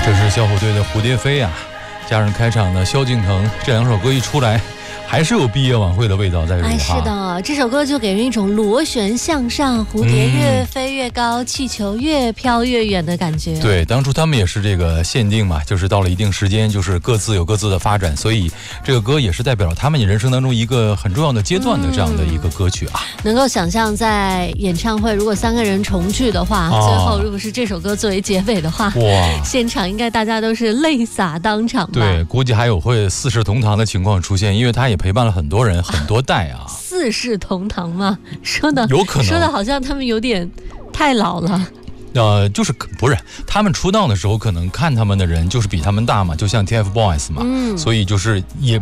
这是小虎队的《蝴蝶飞》啊，加上开场的萧敬腾，这两首歌一出来，还是有毕业晚会的味道在这里。 是的，这首歌就给人一种螺旋向上，蝴蝶越飞越高，气球越飘越远的感觉。 对，当初他们也是这个限定嘛，就是到了一定时间，就是各自有各自的发展，所以这个歌也是代表了他们人生当中一个很重要的阶段的这样的一个歌曲啊。 能够想象在演唱会，如果3个人重聚的话，最后如果是这首歌作为结尾的话，哇，现场应该大家都是泪洒当场吧？ 对，估计还有会四世同堂的情况出现，因为他也陪伴了很多人很多代啊。 四世同堂吗？说的有可能， 说的好像他们有点太老了。 就是不是他们出道的时候，可能看他们的人就是比他们大嘛，就像 TFBOYS 嘛，所以就是也